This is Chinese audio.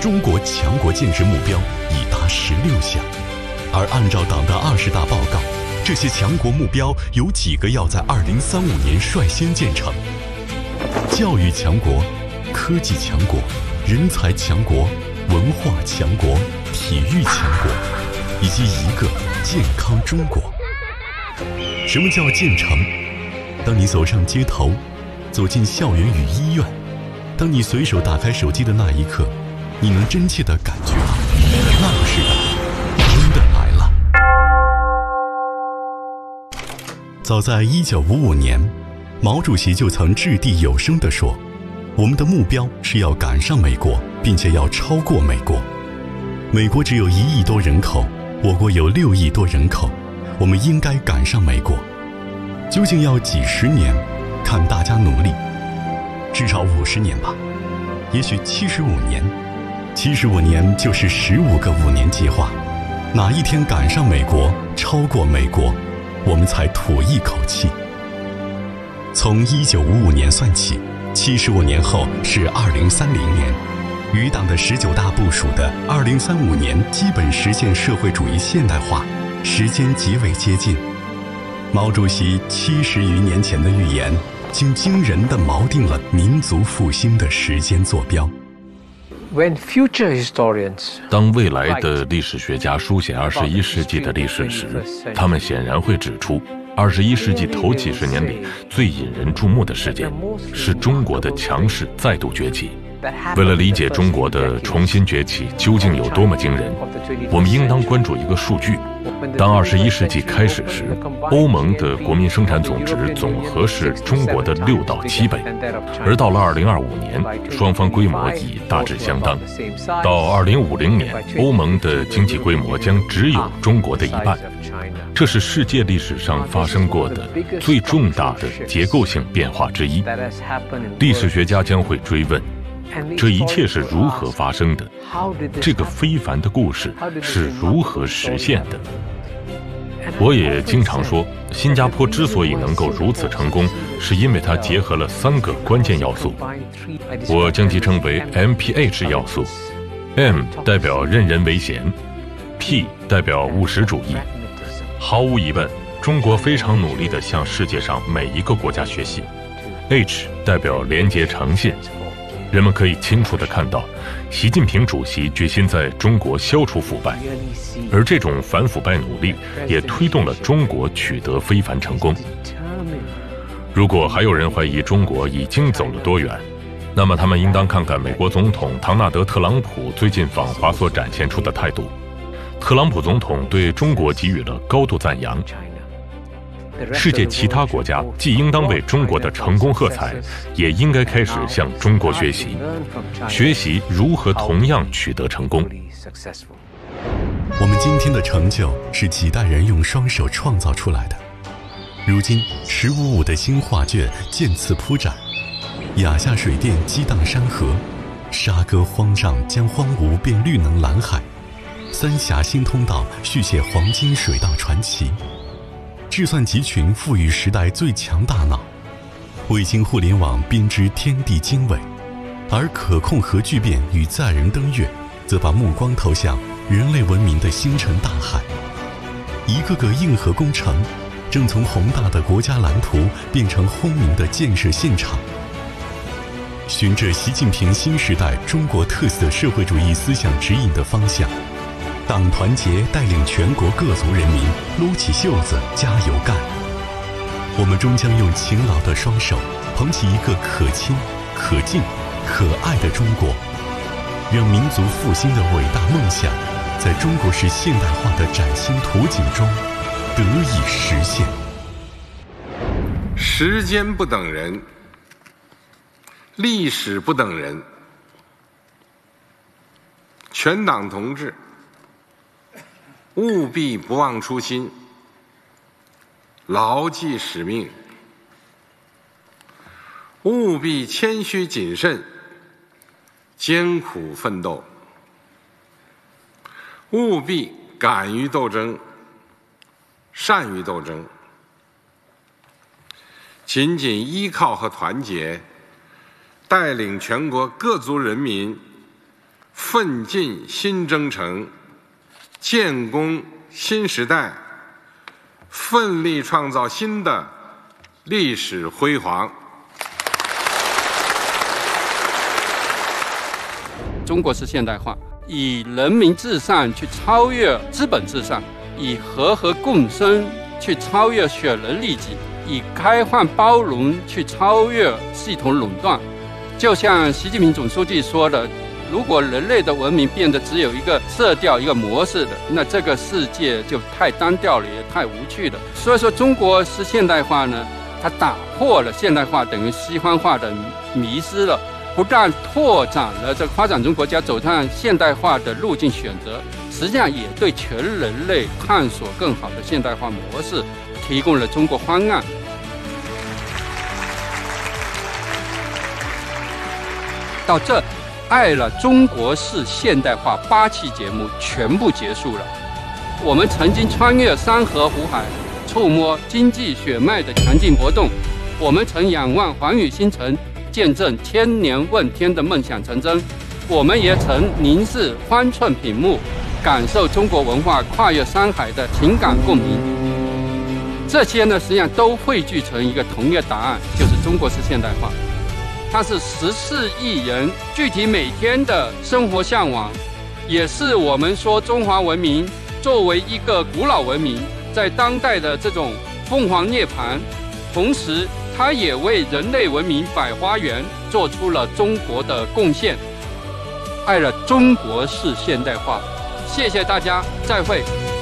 中国强国建设目标已达16项，而按照党的20大报告，这些强国目标有几个要在2035年率先建成？教育强国、科技强国、人才强国、文化强国、体育强国，以及一个健康中国。什么叫建成？当你走上街头，走进校园与医院，当你随手打开手机的那一刻，你能真切地感觉到那个时代真的来了。早在1955年，毛主席就曾掷地有声地说，我们的目标是要赶上美国，并且要超过美国。美国只有1亿多人口，我国有6亿多人口，我们应该赶上美国。究竟要几十年？看大家努力，至少50年吧，也许75年。75年就是15个5年计划，哪一天赶上美国，超过美国，我们才吐一口气。从1955年算起，75年后是2030年，与党的19大部署的2035年基本实现社会主义现代化，时间极为接近。毛主席70余年前的预言，竟惊人地锚定了民族复兴的时间坐标。 当未来的历史学家书写21世纪的历史时，他们显然会指出，21世纪头几十年里最引人注目的事件是中国的强势再度崛起。为了理解中国的重新崛起究竟有多么惊人，我们应当关注一个数据：当21世纪开始时，欧盟的国民生产总值总和是中国的6到7倍，而到了2025年，双方规模已大致相当。到2050年，欧盟的经济规模将只有中国的1半。这是世界历史上发生过的最重大的结构性变化之一。历史学家将会追问，这一切是如何发生的？这个非凡的故事是如何实现的？我也经常说，新加坡之所以能够如此成功，是因为它结合了3个关键要素，我将其称为 MPH 要素。M 代表任人唯贤， P 代表务实主义。毫无疑问，中国非常努力地向世界上每一个国家学习。H 代表廉洁诚信。人们可以清楚地看到，习近平主席决心在中国消除腐败，而这种反腐败努力也推动了中国取得非凡成功。如果还有人怀疑中国已经走了多远，那么他们应当看看美国总统唐纳德·特朗普最近访华所展现出的态度。特朗普总统对中国给予了高度赞扬。世界其他国家既应当为中国的成功喝彩，也应该开始向中国学习，学习如何同样取得成功。 我们今天的成就是几代人用双手创造出来的。如今1055的新画卷渐次铺展，雅夏水电激荡山河，沙歌荒嶂将荒芜变绿能蓝海，三峡新通道续写黄金水道传奇。计算集群赋予时代最强大脑，卫星互联网编织天地经纬，而可控核聚变与载人登月则把目光投向人类文明的星辰大海。一个个硬核工程正从宏大的国家蓝图变成轰鸣的建设现场。循着习近平新时代中国特色社会主义思想指引的方向，党团结带领全国各族人民撸起袖子加油干。我们终将用勤劳的双手捧起一个可亲、可敬、可爱的中国，让民族复兴的伟大梦想在中国式现代化的崭新图景中得以实现。 时间不等人，历史不等人，全党同志务必不忘初心，牢记使命，务必谦虚谨慎，艰苦奋斗，务必敢于斗争，善于斗争，紧紧依靠和团结，带领全国各族人民奋进新征程，建功新时代，奋力创造新的历史辉煌。 中国式现代化以人民至上去超越资本至上，以和合共生去超越血人利己，以开放包容去超越系统垄断。就像习近平总书记说的，如果人类的文明变得只有一个色调、一个模式的，那这个世界就太单调了，也太无趣了。所以说，中国式现代化呢，它打破了现代化等于西方化的迷思了，不但拓展了这个发展中国家走向现代化的路径选择，实际上也对全人类探索更好的现代化模式提供了中国方案。到这，爱了中国式现代化8期节目全部结束了。我们曾经穿越山河湖海，触摸经济血脉的强劲搏动；我们曾仰望寰宇星辰，见证千年问天的梦想成真；我们也曾凝视方寸屏幕，感受中国文化跨越山海的情感共鸣。这些呢，实际上都汇聚成一个同一个答案，就是中国式现代化。它是14亿人具体每天的生活向往，也是我们说中华文明作为一个古老文明，在当代的这种凤凰涅槃，同时它也为人类文明百花园做出了中国的贡献。爱了中国式现代化，谢谢大家，再会。